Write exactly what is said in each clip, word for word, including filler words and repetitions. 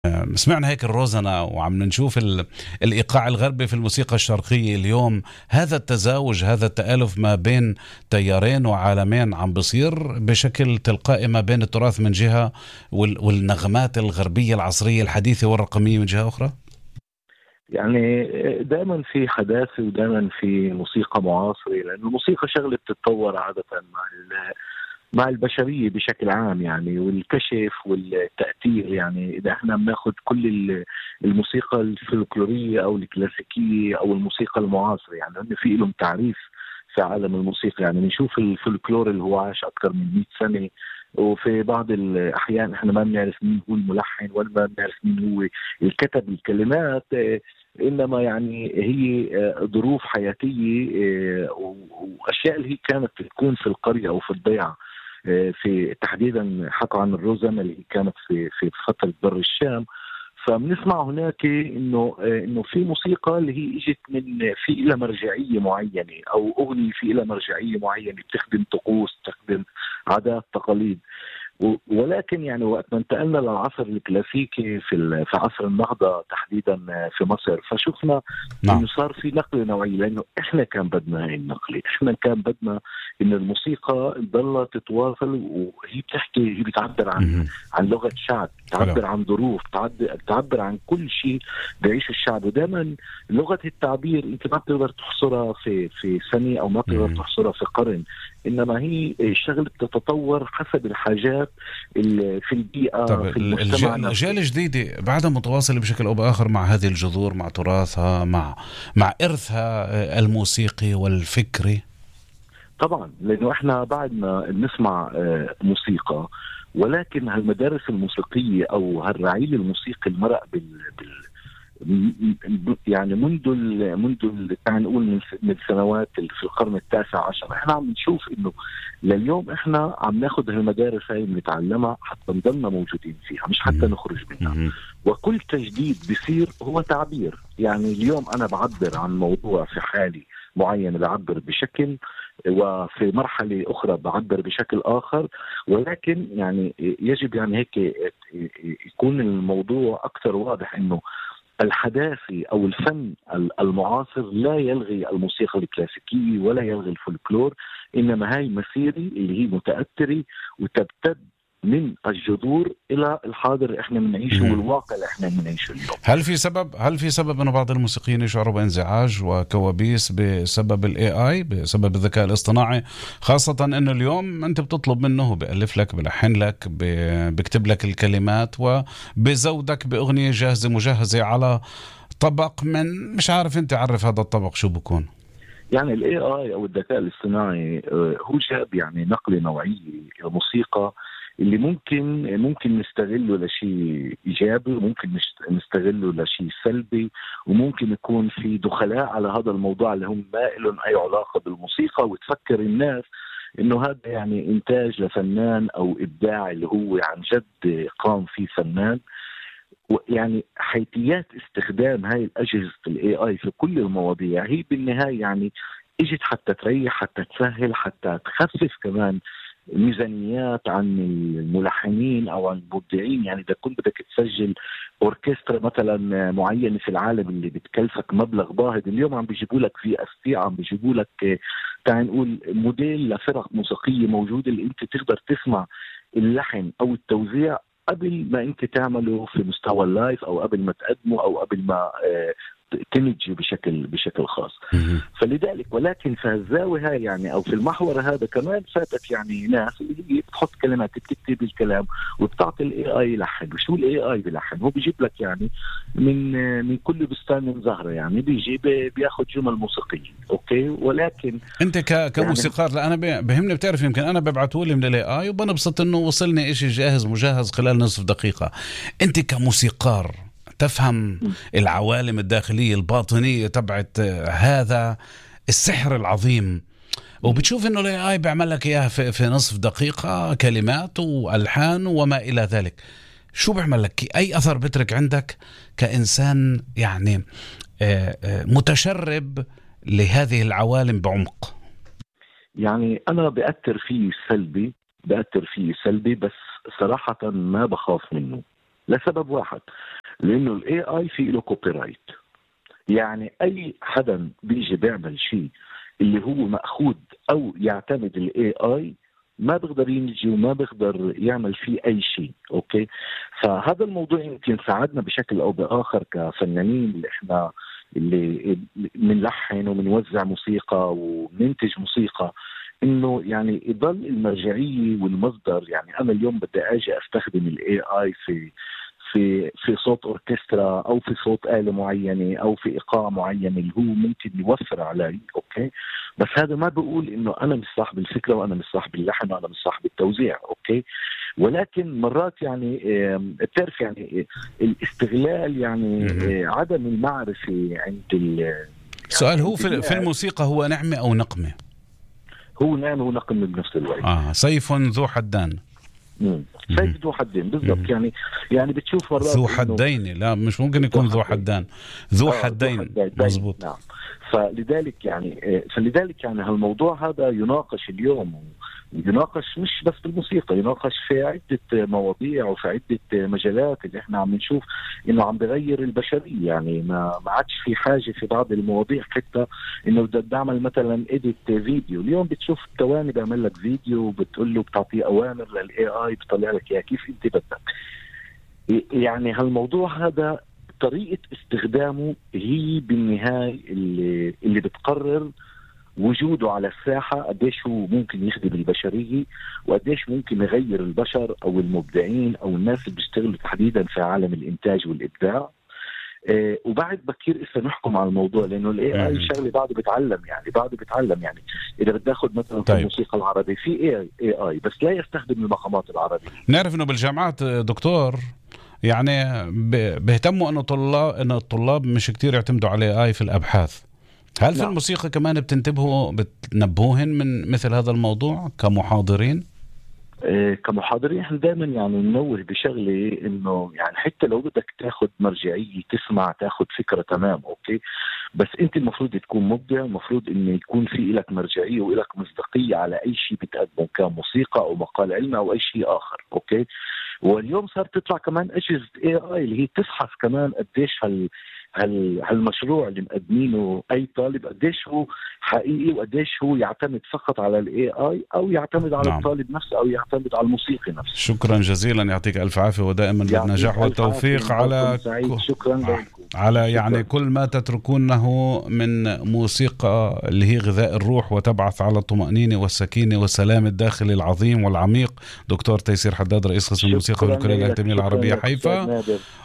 سمعنا هيك الروزنا وعم نشوف ال... الإيقاع الغربي في الموسيقى الشرقية اليوم. هذا التزاوج، هذا التآلف ما بين تيارين وعالمين عم بصير بشكل تلقائي ما بين التراث من جهة وال... والنغمات الغربية العصرية الحديثة والرقمية من جهة أخرى. يعني دائما في حداثة ودائما في موسيقى معاصرة، لأن الموسيقى شغلة بتتطور عادة مع مع البشرية بشكل عام، يعني والكشف والتأثير. يعني إذا احنا بناخد كل الموسيقى الفلكلورية أو الكلاسيكية أو الموسيقى المعاصرة، يعني هم في لهم تعريف في عالم الموسيقى. يعني بنشوف الفلكلور اللي هو عاش أكثر من مئة سنة، وفي بعض الأحيان احنا ما بنعرف مين هو الملحن ولا ما بنعرف مين هو الكتب الكلمات، إنما يعني هي ظروف حياتية وأشياء اللي هي كانت تكون في القرية أو في الضيعة. في تحديدا حكوا عن الروزانا اللي كانت في في فترة بر الشام. فبنسمع هناك انه انه في موسيقى اللي هي اجت من في لها مرجعيه معينه، او اغنيه في لها مرجعيه معينه بتخدم طقوس، تخدم عادات تقاليد. ولكن يعني وقت ما انتقلنا للعصر الكلاسيكي في في عصر النهضة تحديدا في مصر، فشفنا نعم. انه صار في نقلة نوعية، لانه احنا كان بدنا هاي النقلة، احنا كان بدنا ان الموسيقى تضلها تتواصل، وهي بتحكي، هي بتعبر عن عن لغة شعب، بتعبر عن ظروف، بتعبر عن كل شيء بيعيشه الشعب. ودائما لغة التعبير انت ما بتقدر تحصرها في في سنة او ما بتقدر تحصرها في قرن، انما هي شغله بتتطور حسب الحاجات في البيئه. طب في المجتمع، الأجيال الجديدة بعدها متواصلة بشكل أو بآخر مع هذه الجذور، مع تراثها، مع مع إرثها الموسيقي والفكري. طبعا، لأنه إحنا بعدنا نسمع موسيقى، ولكن هالمدارس الموسيقية أو هالرعيل الموسيقي المرأ بال, بال يعني منذ ال منذ تعال نقول من السنوات في القرن التاسع عشر، احنا عم نشوف انه لليوم احنا عم ناخذ هالمدارس هاي بنتعلمها حتى نضلنا موجودين فيها، مش حتى نخرج منها. وكل تجديد بيصير هو تعبير. يعني اليوم انا بعبر عن موضوع في حالي معين، بعبر بشكل، وفي مرحلة أخرى بعبر بشكل آخر، ولكن يعني يجب يعني هيك يكون الموضوع أكثر واضح، إنه الحداثي أو الفن المعاصر لا يلغي الموسيقى الكلاسيكية ولا يلغي الفولكلور، إنما هاي مسيري اللي هي متأثرة وتبتد من الجذور إلى الحاضر احنا بنعيشه والواقع اللي احنا بنعيشه اليوم. هل في سبب هل في سبب انه بعض الموسيقيين يشعروا بانزعاج وكوابيس بسبب الاي اي، بسبب الذكاء الاصطناعي، خاصة انه اليوم انت بتطلب منه بيألف لك، بلحن لك، بيكتب لك الكلمات، وبزودك باغنية جاهزة مجهزة على طبق من مش عارف انت عرف هذا الطبق شو بكون. يعني الاي اي او الذكاء الاصطناعي هو جاب يعني نقلة نوعية الموسيقى اللي ممكن ممكن نستغله لشيء إيجابي، وممكن نستغله لشيء سلبي، وممكن يكون في دخلاء على هذا الموضوع اللي هم ما لهم أي علاقة بالموسيقى، وتفكر الناس إنه هذا يعني إنتاج لفنان أو إبداع اللي هو عن جد قام فيه فنان. يعني حيثيات استخدام هاي الأجهزة الاي اي في كل المواضيع هي بالنهاية يعني اجت حتى تريح، حتى تسهل، حتى تخفف كمان ميزانيات عن الملحنين او عن المبدعين. يعني اذا كنت بدك تسجل اوركسترا مثلا معينه في العالم اللي بتكلفك مبلغ باهظ، اليوم عم بيجيبوا لك في اسفي، عم بيجيبوا لك تعال نقول موديل لفرق موسيقيه موجوده اللي انت تقدر تسمع اللحن او التوزيع قبل ما انت تعمله في مستوى اللايف، او قبل ما تقدمه، او قبل ما تنتج بشكل بشكل خاص. فلذلك ولكن في الزاوية هاي يعني او في المحور هذا كمان فاتت يعني ناس اللي هي بتحط كلمات، بتكتب الكلام وبتعطي الاي اي يلحن. وشو الاي اي بيلحن؟ هو بيجيب لك يعني من من كل بستان من زهره، يعني بيجي بياخذ جمل موسيقيه، اوكي. ولكن انت ك كموسيقار، لا انا بهمني بتعرف يمكن انا ببعثه لي من الاي اي وبنبسط انه وصلني شيء جاهز مجهز خلال نصف دقيقه. انت كموسيقار تفهم العوالم الداخلية الباطنية تبعت هذا السحر العظيم، وبتشوف انه الاي اي بيعمل لك اياها في, في نصف دقيقة، كلمات والحان وما الى ذلك. شو بيعمل لك؟ اي اثر بترك عندك كإنسان يعني متشرب لهذه العوالم بعمق؟ يعني انا بأثر فيه سلبي، بأثر فيه سلبي، بس صراحة ما بخاف منه، لسبب واحد، لانه الاي اي في له كوبي رايت. يعني اي حدا بيجي بيعمل شيء اللي هو مأخوذ او يعتمد الاي اي ما بيقدر يجي وما بيقدر يعمل فيه اي شيء. اوكي، فهذا الموضوع يمكن ساعدنا بشكل او باخر كفنانين اللي احنا اللي بنلحن وبنوزع موسيقى وبننتج موسيقى، انه يعني يضل المرجعيه والمصدر. يعني انا اليوم بدي اجي استخدم الاي اي في في في صوت اوركسترا او في صوت آلة معينه او في ايقاع معين اللي هو ممكن يوفر علي. اوكي، بس هذا ما بقول انه انا مش صاحب الفكره وانا مش صاحب اللحن وانا مش صاحب التوزيع. اوكي، ولكن مرات يعني بتعرف يعني الاستغلال يعني عدم المعرفه عند ال السؤال هو في في الموسيقى هو نعمه او نقمه؟ هو نعمه ونقمه بنفس الوقت. اه سيف ذو حدان. امم سيف ذو حدين بالضبط. يعني يعني بتشوف مرات ذو حدين، لا مش ممكن يكون ذو حدان، ذو آه حدين. مزبوط. نعم. فلذلك يعني فلذلك يعني هالموضوع هذا يناقش اليوم، يناقش مش بس بالموسيقى، يناقش في عدة مواضيع وفي عدة مجالات اللي احنا عم نشوف انه عم بغير البشرية. يعني ما ما عادش في حاجة في بعض المواضيع حتى انه بدك تعمل مثلا اديت فيديو. اليوم بتشوف الثواني بيعمل لك فيديو وبتقول له بتعطيه اوامر للاي اي بيطلع لك اياه كيف انت بدك. يعني هالموضوع هذا طريقة استخدامه هي بالنهاية اللي اللي بتقرر وجوده على الساحة، قديش هو ممكن يخدم البشرية وقديش ممكن يغير البشر أو المبدعين أو الناس اللي بيشتغلوا تحديدا في عالم الإنتاج والإبداع. آه وبعد بكير إسا نحكم على الموضوع، لأنه الاي اي شغله بعده بتعلم. يعني بعده بتعلم يعني إذا بدي أخذ مثلا في الموسيقى العربية في اي اي بس لا يستخدم المقامات العربية. نعرف إنه بالجامعات دكتور يعني بيهتموا إنه طلاب إنه الطلاب مش كتير يعتمدوا على اي في الأبحاث. هل في نعم. الموسيقى كمان بتنتبهوا بتنبهوهن من مثل هذا الموضوع كمحاضرين؟ إيه كمحاضرين احنا دائما يعني ننوه بشغله انه يعني حتى لو بدك تاخذ مرجعيه تسمع تاخذ فكره تمام اوكي، بس انت المفروض تكون مبدع، المفروض انه يكون في لك مرجعيه ولك مصداقيه على اي شيء بتقدمه كان موسيقى او مقال علمي او اي شيء اخر. اوكي، واليوم صار تطلع كمان اجهزه اي اي اللي هي تفحص كمان قديش هال هال هالمشروع اللي مقدمينه اي طالب قديش هو حقيقي وقديش هو يعتمد فقط على الاي اي او يعتمد على نعم. الطالب نفسه او يعتمد على الموسيقي نفسه. شكرا جزيلا، يعطيك الف عافيه ودائما بالنجاح والتوفيق على شكرا لكم على يعني شكرا. كل ما تتركونه من موسيقى اللي هي غذاء الروح وتبعث على الطمأنينة والسكينة والسلام الداخلي العظيم والعميق. دكتور تيسير حداد رئيس قسم الموسيقى بالكلية الأكاديمية العربية حيفا.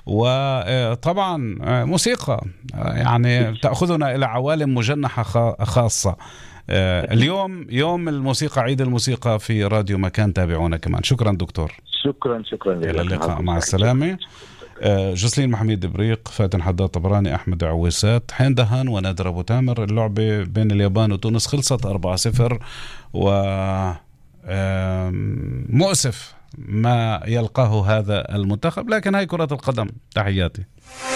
وطبعا موسيقى يعني تأخذنا إلى عوالم مجنحة خاصة. اليوم يوم الموسيقى، عيد الموسيقى في راديو مكان، تابعونا كمان. شكرا دكتور. شكرا شكرا إلى اللقاء، مع السلامة. جسلين محميد بريق، فاتن حداد طبراني، أحمد عويسات، حين دهان ونادر أبو تامر. اللعبة بين اليابان وتونس خلصت أربعة صفر، ومؤسف ما يلقاه هذا المنتخب، لكن هاي كرة القدم. تحياتي.